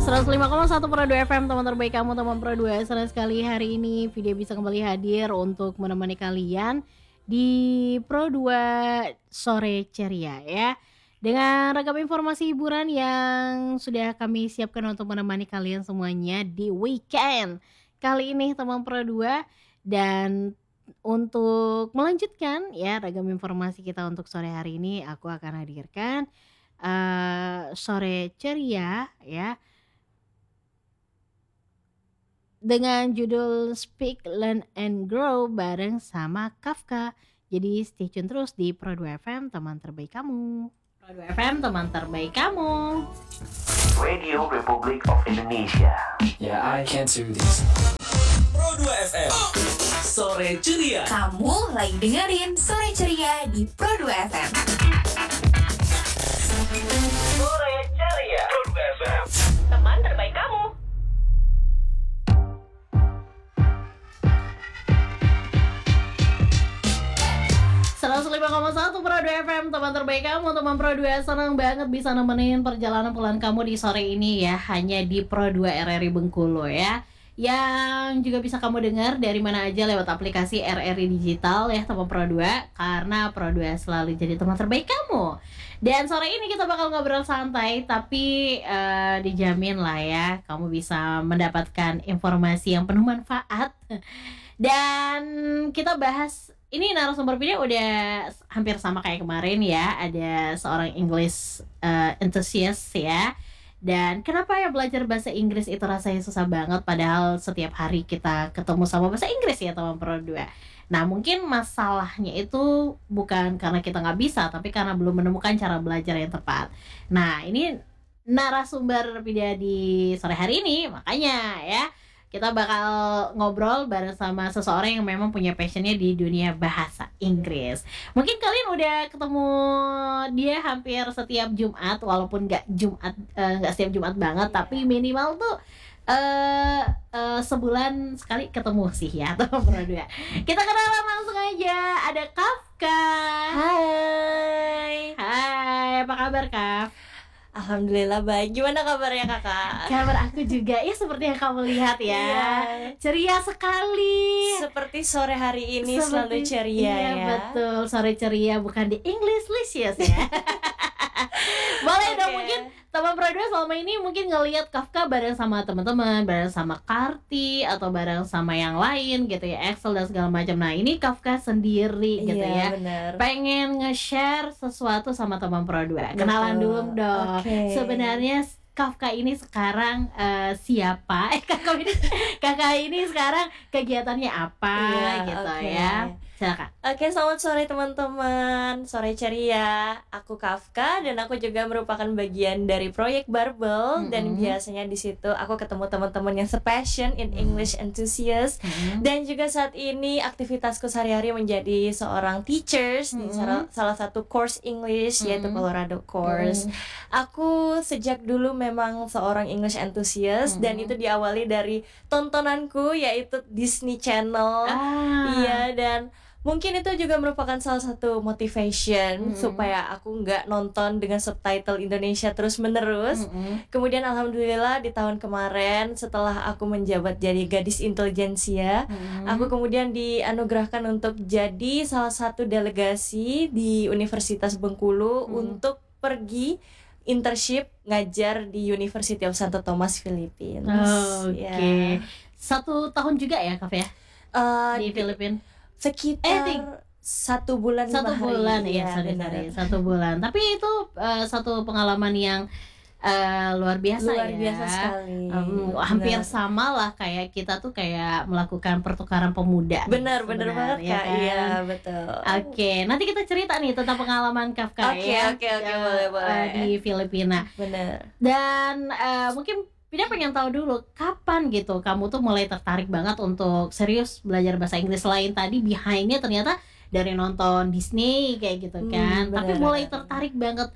105,1 Pro 2 FM, teman terbaik kamu, teman Pro 2. Senang sekali hari ini Video bisa kembali hadir untuk menemani kalian di Pro 2 Sore Ceria ya. Dengan ragam informasi hiburan yang sudah kami siapkan untuk menemani kalian semuanya di weekend kali ini, teman Pro 2. Dan untuk melanjutkan ya ragam informasi kita untuk sore hari ini, aku akan hadirkan Sore Ceria ya, dengan judul Speak, Learn, and Grow bareng sama Kafka. Jadi stay tune terus di Pro 2 FM, teman terbaik kamu. Pro 2 FM, teman terbaik kamu. Radio Republic of Indonesia. Yeah, I can't do this. Pro 2 FM Sore Ceria. Kamu lagi dengerin Sore Ceria di Pro 2 FM. Sore Ceria. Pro 2 FM. Teman terbaik kamu. satu Pro 2 FM, teman terbaik kamu, teman Pro 2. Senang banget bisa nemenin perjalanan pulang kamu di sore ini ya, hanya di Pro 2 RRI Bengkulu ya. Yang juga bisa kamu dengar dari mana aja lewat aplikasi RRI Digital ya, teman Pro 2, karena Pro 2 selalu jadi teman terbaik kamu. Dan sore ini kita bakal ngobrol santai, tapi dijamin lah ya, kamu bisa mendapatkan informasi yang penuh manfaat. Dan kita bahas, ini narasumber video udah hampir sama kayak kemarin ya. Ada seorang English enthusiast ya. Dan kenapa ya belajar bahasa Inggris itu rasanya susah banget, padahal setiap hari kita ketemu sama bahasa Inggris ya, teman Pro 2. Nah mungkin masalahnya itu bukan karena kita gak bisa, tapi karena belum menemukan cara belajar yang tepat. Nah ini narasumber video di sore hari ini, makanya ya kita bakal ngobrol bareng sama seseorang yang memang punya passionnya di dunia bahasa Inggris. Mungkin kalian udah ketemu dia hampir setiap Jumat, walaupun nggak setiap Jumat banget, tapi minimal tuh sebulan sekali ketemu sih ya, teman Pro 2. Kita kenalan langsung aja, ada Kafka. Hai, apa kabar Kaf? alhamdulillah baik. Gimana kabarnya kakak? Kabar aku juga ya seperti yang kamu lihat ya, ceria sekali. Seperti sore hari ini selalu ceria iya, ya. Betul, sore ceria, bukan di Englishlicious ya. Boleh dong, mungkin teman Pro 2 selama ini mungkin ngelihat Kafka bareng sama teman-teman, bareng sama Karti atau bareng sama yang lain gitu ya, Excel dan segala macam. Nah ini Kafka sendiri gitu ya, bener. pengen nge-share sesuatu sama teman Pro 2. Kenalan dulu dong. Sebenarnya Kafka ini sekarang siapa? Kakak ini sekarang kegiatannya apa gitu ya. Silakan. Oke, selamat sore teman-teman. Sore ceria. Aku Kafka dan aku juga merupakan bagian dari proyek Barbel. Dan biasanya di situ aku ketemu teman-teman yang sepassion in English enthusiast. Dan juga saat ini aktivitasku sehari-hari menjadi seorang teachers di salah satu course English, yaitu Colorado course. Aku sejak dulu memang seorang English enthusiast, dan itu diawali dari tontonanku yaitu Disney Channel. Iya, dan mungkin itu juga merupakan salah satu motivation supaya aku nggak nonton dengan subtitle Indonesia terus-menerus. Kemudian alhamdulillah di tahun kemarin setelah aku menjabat jadi gadis intelijensia, aku kemudian dianugerahkan untuk jadi salah satu delegasi di Universitas Bengkulu untuk pergi internship ngajar di University of Santo Thomas, Philippines. Oke. 1 tahun juga ya Kaf ya? Di Filipina? Sekitar 1 bulan 1 bulan ya, sorry, 1 bulan. Tapi itu satu pengalaman yang luar biasa sekali. Hampir sama lah kayak kita tuh kayak melakukan pertukaran pemuda. Benar banget ya Kak. kan? Iya, betul. Oke, nanti kita cerita nih tentang pengalaman Kafka Oke, boleh. Di Filipina. Benar. Dan mungkin Pida pengen tahu dulu kapan gitu kamu tuh mulai tertarik banget untuk serius belajar bahasa Inggris, selain tadi behindnya ternyata dari nonton Disney kayak gitu kan. Tapi mulai tertarik banget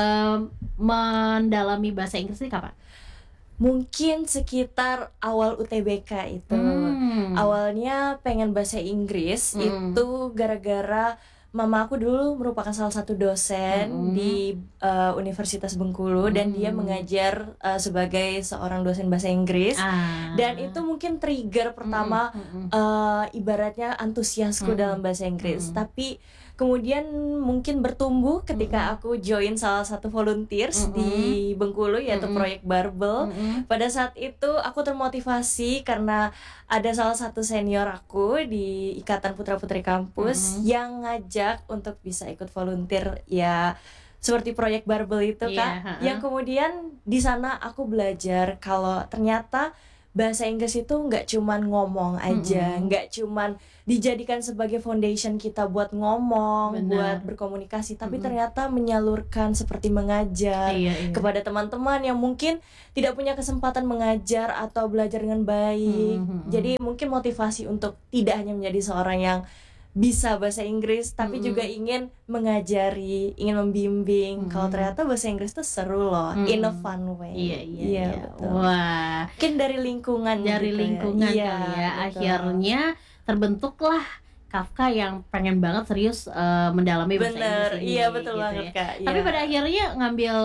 mendalami bahasa Inggris ini kapan? Mungkin sekitar awal UTBK itu. Awalnya pengen bahasa Inggris itu gara-gara mama aku dulu merupakan salah satu dosen di Universitas Bengkulu dan dia mengajar sebagai seorang dosen bahasa Inggris. Dan itu mungkin trigger pertama ibaratnya antusiasku dalam bahasa Inggris. Tapi kemudian mungkin bertumbuh ketika aku join salah satu volunteers di Bengkulu yaitu proyek Barbel. Pada saat itu aku termotivasi karena ada salah satu senior aku di Ikatan Putra-Putri Kampus yang ngajak untuk bisa ikut volunteer ya seperti proyek Barbel itu kan. Yang kemudian di sana aku belajar kalau ternyata bahasa Inggris itu nggak cuman ngomong aja, nggak cuman dijadikan sebagai foundation kita buat ngomong, buat berkomunikasi, tapi ternyata menyalurkan seperti mengajar kepada teman-teman yang mungkin tidak punya kesempatan mengajar atau belajar dengan baik. Jadi mungkin motivasi untuk tidak hanya menjadi seorang yang bisa bahasa Inggris tapi juga ingin mengajari, ingin membimbing. Kalau ternyata bahasa Inggris itu seru loh, in a fun way. Iya, betul. Wah, mungkin dari lingkungan kali ya. Akhirnya terbentuklah Kafka yang pengen banget serius mendalami bahasa Inggris ini. Iya, betul gitu banget ya. Kak. Tapi pada akhirnya ngambil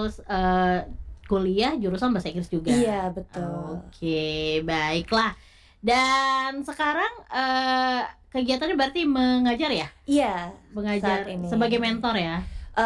kuliah jurusan bahasa Inggris juga. Iya, betul. Oke, baiklah. Dan sekarang kegiatannya berarti mengajar ya? Iya, mengajar sebagai mentor ya?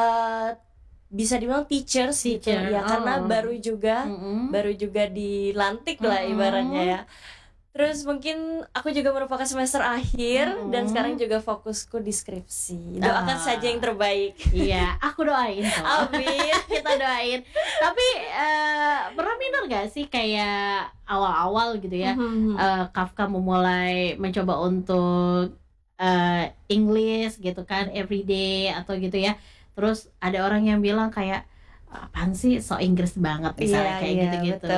Bisa dibilang teacher gitu ya, karena baru juga dilantik lah ibaratnya ya. Terus mungkin aku juga merupakan semester akhir dan sekarang juga fokusku di skripsi. Doakan saja yang terbaik. Iya, aku doain kok. Amin. Kita doain. Tapi pernah minder gak sih kayak awal-awal gitu ya, Kafka memulai mencoba untuk English gitu kan, everyday atau gitu ya. Terus ada orang yang bilang kayak apaan sih so Inggris banget misalnya kayak gitu-gitu.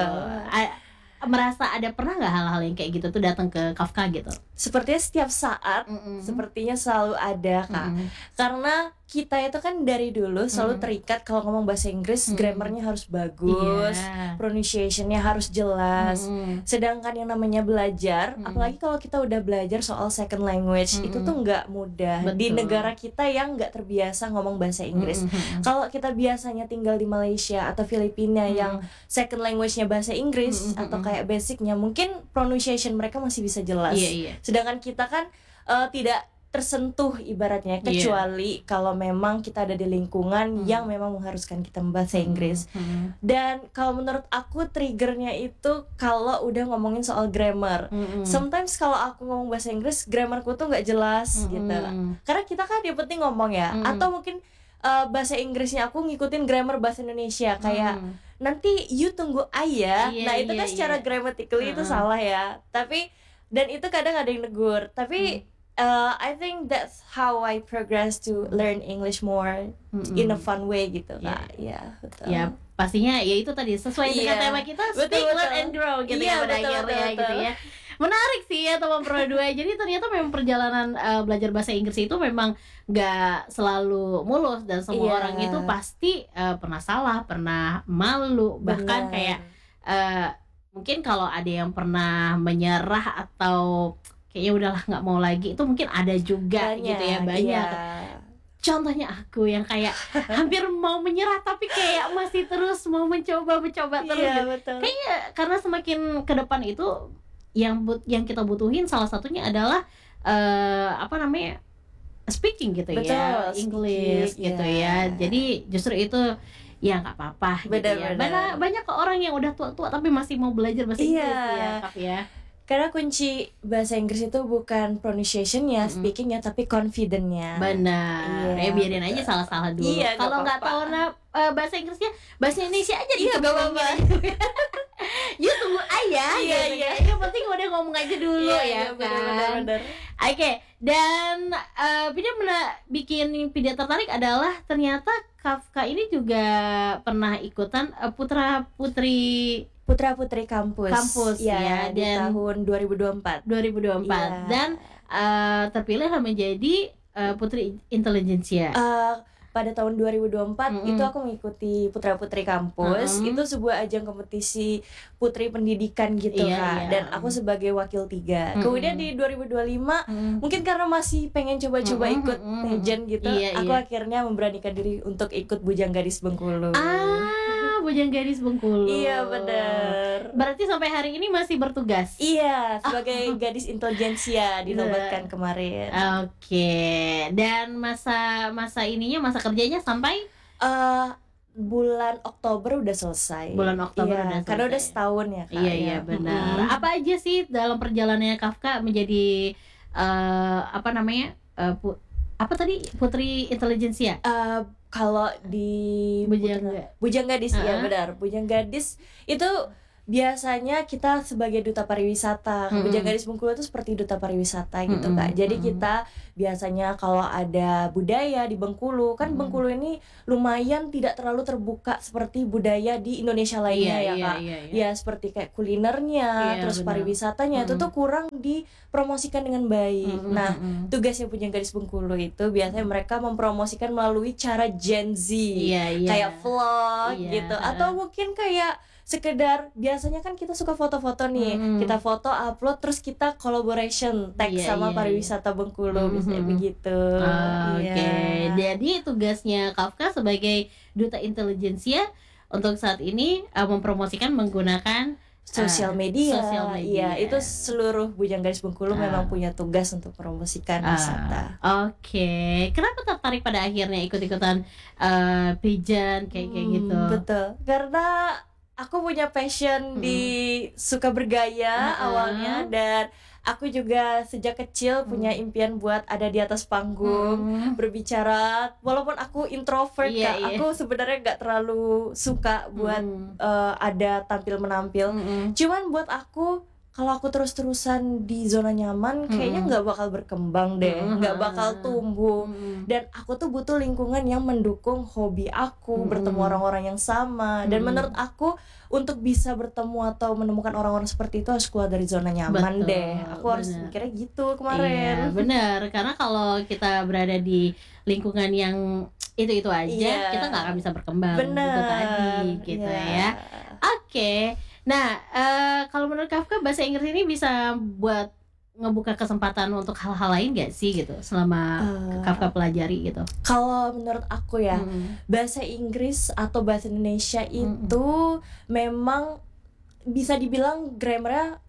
Merasa ada pernah nggak hal-hal yang kayak gitu tuh datang ke Kafka gitu? Sepertinya setiap saat, sepertinya selalu ada Kak. Karena kita itu kan dari dulu selalu terikat kalau ngomong bahasa Inggris grammarnya harus bagus, pronunciationnya harus jelas. Sedangkan yang namanya belajar, apalagi kalau kita udah belajar soal second language, itu tuh nggak mudah. Betul. Di negara kita yang nggak terbiasa ngomong bahasa Inggris. Kalau kita biasanya tinggal di Malaysia atau Filipina yang second language-nya bahasa Inggris atau kayak basicnya, mungkin pronunciation mereka masih bisa jelas. Sedangkan kita kan tidak tersentuh ibaratnya, kecuali kalau memang kita ada di lingkungan yang memang mengharuskan kita membahasa Inggris. Dan kalau menurut aku triggernya itu kalau udah ngomongin soal grammar. Sometimes kalau aku ngomong bahasa Inggris, grammarku tuh nggak jelas gitu. Karena kita kan yang penting ngomong ya. Atau mungkin bahasa Inggrisnya aku ngikutin grammar bahasa Indonesia kayak nanti you tunggu ayah. Nah itu kan secara grammatically itu salah ya. Tapi dan itu kadang ada yang negur. Tapi I think that's how I progress to learn English more in a fun way gitu Kak. Iya, betul. Ya pastinya ya itu tadi sesuai dengan tema kita, speak, learn and grow gitu ya pada akhirnya gitu ya. Menarik sih ya teman Pro 2. Jadi ternyata memang perjalanan belajar bahasa Inggris itu memang gak selalu mulus dan semua orang itu pasti pernah salah, pernah malu, bahkan kayak mungkin kalau ada yang pernah menyerah atau kayaknya udahlah nggak mau lagi, itu mungkin ada juga gitu ya, banyak. Contohnya aku yang kayak hampir mau menyerah tapi kayak masih terus mau mencoba terus gitu. Kayaknya karena semakin ke depan itu yang kita butuhin salah satunya adalah speaking gitu ya, English gitu ya. Jadi justru itu ya nggak apa-apa gitu ya. Banyak orang yang udah tua-tua tapi masih mau belajar bahasa Inggris ya, Kak ya. Karena kunci bahasa Inggris itu bukan pronunciation-nya, speaking-nya, tapi confident-nya. Benar. Ya biarin aja salah-salah dulu. Kalau nggak tahu bahasa Inggrisnya, bahasa Indonesia aja gak apa-apa. You tunggu ayah. Yang penting udah ngomong aja dulu ya kan. Benar. Oke. Dan Pida bikin Pida tertarik adalah ternyata Kafka ini juga pernah ikutan Putra-Putri Kampus ya, di tahun 2024 dan terpilih menjadi Putri Intelijensia. pada tahun 2024 itu aku mengikuti Putra-Putri Kampus. Itu sebuah ajang kompetisi putri pendidikan gitu Kak. Dan aku sebagai wakil 3. Kemudian di 2025 mungkin karena masih pengen coba-coba ikut pageant gitu, aku akhirnya memberanikan diri untuk ikut Bujang Gadis Bengkulu. Bujang Gadis Bengkulu. Iya benar. Berarti sampai hari ini masih bertugas. Iya, sebagai gadis intelijensia dinobatkan kemarin. Oke. Dan masa kerjanya sampai bulan Oktober udah selesai. Bulan Oktober udah selesai. Karena udah setahun ya Kak. Iya benar. Apa aja sih dalam perjalanannya Kafka menjadi apa tadi Putri Intelijensia? Kalau di Bujang Gadis ya benar. Bujang Gadis itu biasanya kita sebagai duta pariwisata. Bujang Gadis Bengkulu itu seperti duta pariwisata gitu Kak. Jadi kita biasanya kalau ada budaya di Bengkulu, kan Bengkulu ini lumayan tidak terlalu terbuka seperti budaya di Indonesia lainnya ya Kak. Ya seperti kayak kulinernya, terus pariwisatanya itu tuh kurang dipromosikan dengan baik. Nah, tugasnya Bujang Gadis Bengkulu itu biasanya mereka mempromosikan melalui cara Gen Z. Kayak vlog gitu atau mungkin kayak sekedar biasanya kan kita suka foto-foto nih, kita foto upload terus kita collaboration tag sama pariwisata Bengkulu misalnya begitu. Oke. Jadi tugasnya Kafka sebagai duta intelijensia untuk saat ini mempromosikan menggunakan sosial media. Iya, itu seluruh Bujang Gadis Bengkulu memang punya tugas untuk promosikan wisata. Oke. Kenapa tertarik pada akhirnya ikut-ikutan pageant kayak gitu? Betul. Karena aku punya passion di suka bergaya awalnya, dan aku juga sejak kecil punya impian buat ada di atas panggung berbicara. Walaupun aku introvert Kak, aku sebenarnya nggak terlalu suka buat ada tampil menampil. Cuman buat aku, kalau aku terus-terusan di zona nyaman, kayaknya nggak bakal berkembang deh, nggak bakal tumbuh. Dan aku tuh butuh lingkungan yang mendukung hobi aku, bertemu orang-orang yang sama. Dan menurut aku, untuk bisa bertemu atau menemukan orang-orang seperti itu harus keluar dari zona nyaman. Aku harus mikirnya gitu kemarin. Iya, benar. Karena kalau kita berada di lingkungan yang itu aja, kita nggak akan bisa berkembang. Gitu tadi, gitu ya. Oke. Nah, kalau menurut Kafka bahasa Inggris ini bisa buat ngebuka kesempatan untuk hal-hal lain gak sih gitu selama Kafka pelajari gitu? Kalau menurut aku ya, bahasa Inggris atau bahasa Indonesia itu memang bisa dibilang grammarnya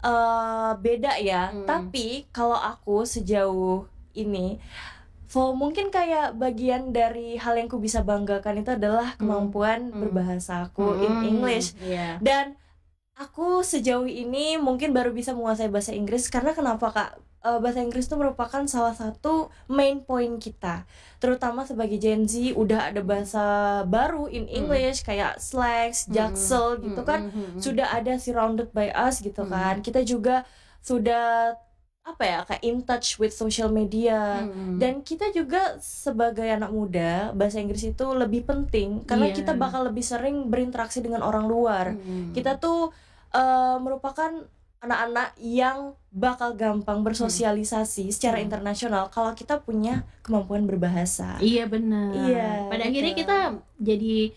beda ya. Tapi kalau aku sejauh ini, mungkin kayak bagian dari hal yang ku bisa banggakan itu adalah kemampuan berbahasa aku in English. Dan aku sejauh ini mungkin baru bisa menguasai bahasa Inggris karena kenapa Kak? Bahasa Inggris itu merupakan salah satu main point kita. Terutama sebagai Gen Z, udah ada bahasa baru in English kayak slangs, jaksel gitu kan. Sudah ada surrounded by us gitu kan. Kita juga sudah kayak in touch with social media. Dan kita juga sebagai anak muda, bahasa Inggris itu lebih penting karena kita bakal lebih sering berinteraksi dengan orang luar. Kita tuh merupakan anak-anak yang bakal gampang bersosialisasi secara internasional kalau kita punya kemampuan berbahasa. Iya benar. Pada akhirnya kita jadi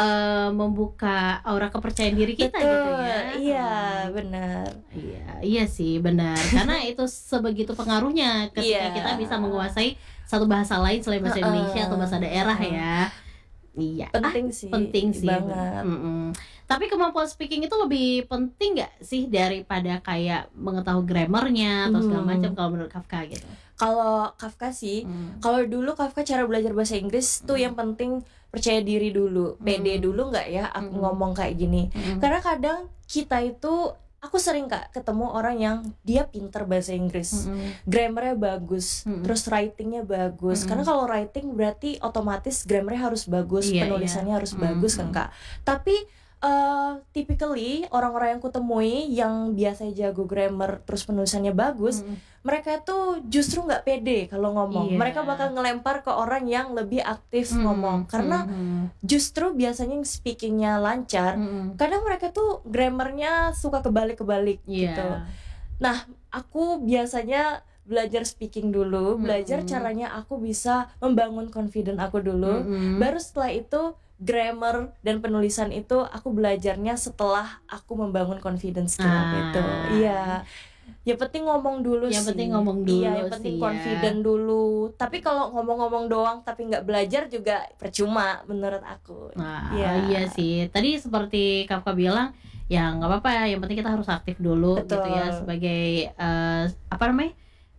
membuka aura kepercayaan diri kita gitu ya. Iya benar. Iya sih benar. Karena itu sebegitu pengaruhnya ketika kita bisa menguasai satu bahasa lain selain bahasa Indonesia atau bahasa daerah ya. Iya. Penting sih banget. Tapi kemampuan speaking itu lebih penting nggak sih daripada kayak mengetahui grammarnya atau segala macam kalau menurut Kafka gitu? Kalau Kafka sih, kalau dulu Kafka cara belajar bahasa Inggris tuh yang penting percaya diri dulu, pede dulu nggak ya aku ngomong kayak gini. Karena kadang kita itu, aku sering Kak ketemu orang yang dia pinter bahasa Inggris, grammarnya bagus, terus writingnya bagus. Karena kalau writing berarti otomatis grammarnya harus bagus, penulisannya harus bagus kan Kak. Tapi typically orang-orang yang kutemui yang biasa jago grammar terus penulisannya bagus, mereka tuh justru nggak pede kalau ngomong. Mereka bakal ngelempar ke orang yang lebih aktif ngomong karena justru biasanya yang speakingnya lancar, kadang mereka tuh grammarnya suka kebalik-kebalik gitu. Nah, aku biasanya belajar speaking dulu, belajar caranya aku bisa membangun confidence aku dulu. Baru setelah itu grammar dan penulisan itu aku belajarnya setelah aku membangun confidence skill itu. Iya. Yang penting ngomong dulu Yang sih. penting ngomong dulu Iya, yang penting sih, confident dulu. Tapi kalau ngomong-ngomong doang tapi nggak belajar juga percuma menurut aku. Nah, Iya. iya sih. Tadi seperti Kafka bilang, ya nggak apa-apa. Yang penting kita harus aktif dulu Betul. gitu ya sebagai apa namanya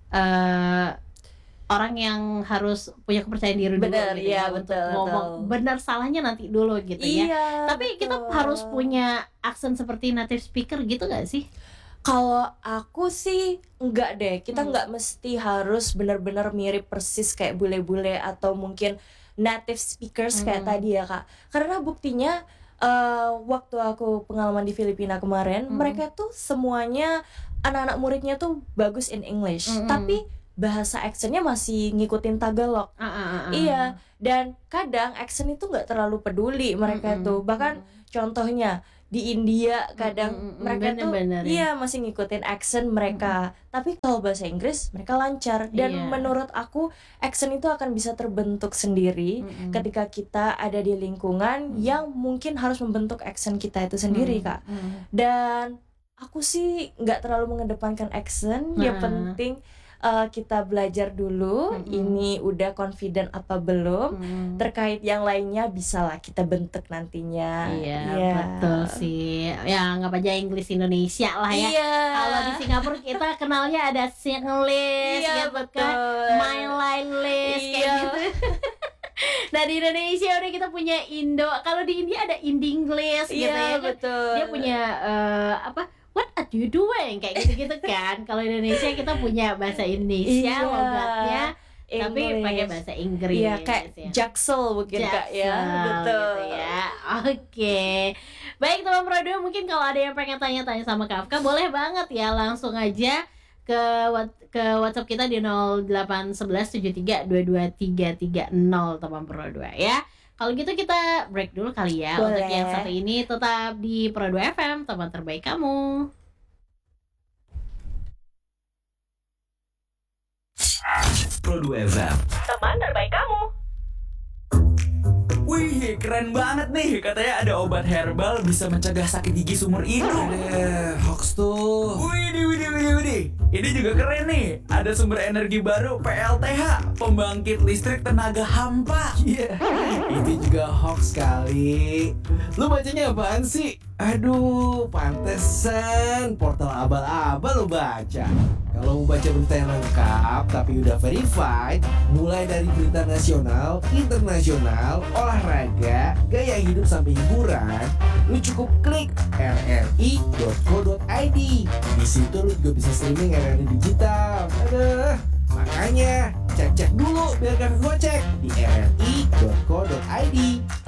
orang yang harus punya kepercayaan diri dulu Bener, gitu iya, ya untuk betul, ngomong betul. benar salahnya nanti dulu gitu ya. Iya. Tapi kita betul. harus punya aksen seperti native speaker gitu nggak sih? Kalau aku sih enggak deh, kita enggak mesti harus benar-benar mirip persis kayak bule-bule atau mungkin native speakers kayak tadi ya Kak. Karena buktinya waktu aku pengalaman di Filipina kemarin, mereka tuh semuanya anak-anak muridnya tuh bagus in English, tapi bahasa aksennya masih ngikutin Tagalog. Iya, dan kadang aksen itu nggak terlalu peduli mereka tuh. Bahkan contohnya di India kadang mereka tuh bener-bener ya. iya masih ngikutin aksen mereka. Tapi kalau bahasa Inggris mereka lancar dan Iya. menurut aku aksen itu akan bisa terbentuk sendiri ketika kita ada di lingkungan yang mungkin harus membentuk aksen kita itu sendiri Kak. Dan aku sih nggak terlalu mengedepankan aksen, yang penting kita belajar dulu ini udah confident apa belum, terkait yang lainnya bisalah kita bentuk nantinya. Iya, betul sih. Ya nggak aja Inggris Indonesia lah ya. Iya. Kalau di Singapura kita kenalnya ada Singlish Iya, gitu betul. kan, My List kayak Iya. gitu. Nah di Indonesia udah kita punya Indo. Kalau di India ada Indinglish gitu Iya, ya kan. betul. Dia punya what are you doing kayak gitu-gitu kan. Kalau Indonesia kita punya bahasa Indonesia Iya. logatnya, tapi English. pakai bahasa Inggris. Iya, kayak ya. Jaksel mungkin Kak ya. Jaksel, Betul. gitu ya. Oke. Baik teman Pro2, mungkin kalau ada yang pengen tanya-tanya sama Kafka boleh banget ya, langsung aja ke WhatsApp kita di 0811732230 teman Pro2 ya. Kalau gitu kita break dulu kali ya. Boleh. Untuk yang satu ini tetap di Pro2 FM, teman terbaik kamu. Pro2 FM. Teman terbaik kamu. Wih, keren banget nih. Katanya ada obat herbal bisa mencegah sakit gigi seumur hidup. Hoax tuh. Widih. Ini juga keren nih. Ada sumber energi baru PLTH, pembangkit listrik tenaga hampa. Iya, itu juga hoax kali. Lu bacanya apaan sih? Aduh, pantesan portal abal-abal lu baca. Kalau mau baca berita yang lengkap tapi udah verified, mulai dari berita nasional, internasional, olahraga, gaya hidup sampai hiburan, lu cukup klik rri.co.id. Di situ lu juga bisa streaming RRI digital. Aduh, makanya cek dulu biar gak kegocek di rri.co.id.